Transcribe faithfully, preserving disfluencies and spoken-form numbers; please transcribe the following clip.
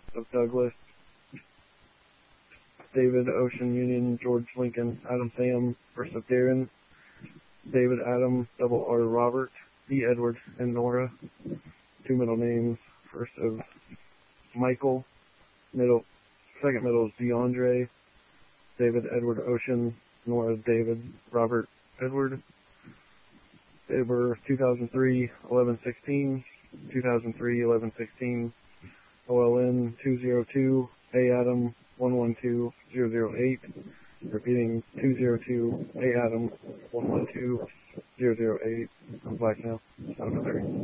of Douglas, David Ocean Union, George Lincoln, Adam Sam, first of Darren, David Adam, double R Robert, E Edward, and Nora. Two middle names, first of Michael, middle, second middle is DeAndre, David Edward Ocean, Nora David, Robert Edward. Date of birth two thousand three, eleven sixteen, two thousand three, eleven sixteen, O L N two zero two, A Adam one one two zero zero eight, repeating two zero two, A Adam one one two zero zero eight. I'm black now. Out of thirty.